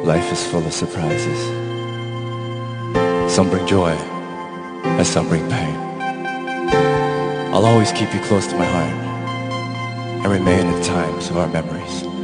Life is full of surprises. Some bring joy, and some bring pain. I'll always keep you close to my heart and remain in the times of our memories.